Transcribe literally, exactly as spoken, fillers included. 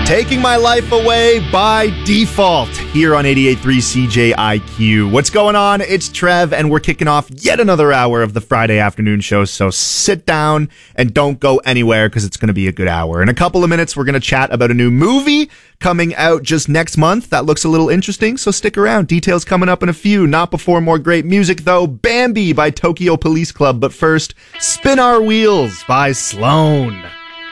Taking My Life Away by Default here on eighty-eight point three C J I Q. What's going on? It's Trev, and we're kicking off yet another hour of the Friday afternoon show, so sit down and don't go anywhere because it's going to be a good hour. In a couple of minutes, we're going to chat about a new movie coming out just next month. That looks a little interesting, so stick around. Details coming up in a few. Not before more great music, though. Bambi by Tokyo Police Club, but first, Spin Our Wheels by Sloan.